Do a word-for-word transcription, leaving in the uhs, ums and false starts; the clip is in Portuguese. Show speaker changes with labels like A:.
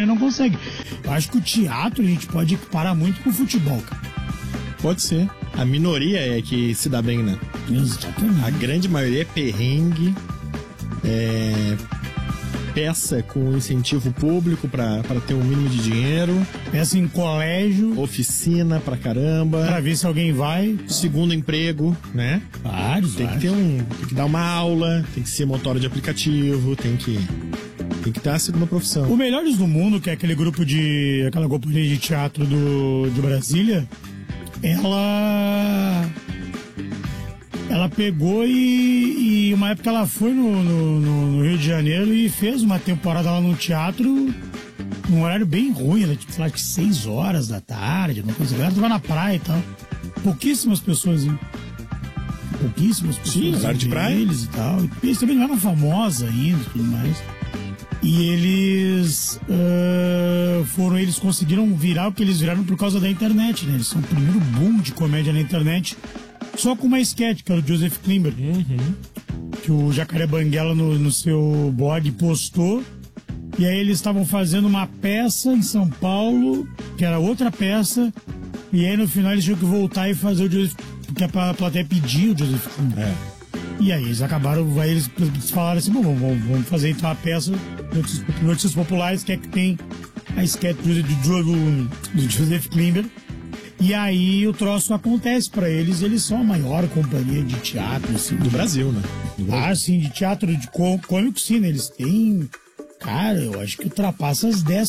A: e não consegue. Eu acho que o teatro a gente pode equiparar muito com o futebol, cara.
B: Pode ser. A minoria é que se dá bem, né?
A: Exatamente.
B: A grande maioria é perrengue, é peça com incentivo público pra, pra ter um mínimo de dinheiro.
A: Peça em colégio.
B: Oficina pra caramba.
A: Pra ver se alguém vai.
B: Segundo emprego, né?
A: Vários,
B: Tem
A: vários.
B: que ter um. Tem que dar uma aula, tem que ser motora de aplicativo, tem que. Tem que ter a segunda profissão.
A: O Melhores do Mundo, que é aquele grupo de. aquela companhia de teatro do, de Brasília, ela. Ela pegou e, e uma época ela foi no, no, no Rio de Janeiro e fez uma temporada lá no teatro num horário bem ruim, ela tipo, sei lá, de seis horas da tarde, uma coisa. Ela tava na praia e tal. Pouquíssimas pessoas iam. Pouquíssimas pessoas.
B: Sim, horário de praia.
A: Eles e tal. E eles também não eram famosos ainda e tudo mais. E eles uh, foram, eles conseguiram virar o que eles viraram por causa da internet, né? Eles são o primeiro boom de comédia na internet. Só com uma sketch, que era o Joseph Klimber,
B: Uhum.
A: que o Jacaré Banguela no, no seu blog postou. E aí eles estavam fazendo uma peça em São Paulo, que era outra peça. E aí no final eles tinham que voltar e fazer o Joseph, porque a plateia pediu o Joseph Klimber.
B: É.
A: E aí eles acabaram, aí eles falaram assim, bom, vamos, vamos fazer então a peça Notícias, Notícias Populares, que é que tem a sketch do, do, do, do Joseph Klimber. E aí o troço acontece pra eles, eles são a maior companhia de teatro, assim.
B: Do Brasil, né? Do Brasil.
A: Ah, sim, de teatro de cômico, sim, né? Eles têm, cara, eu acho que ultrapassa as dez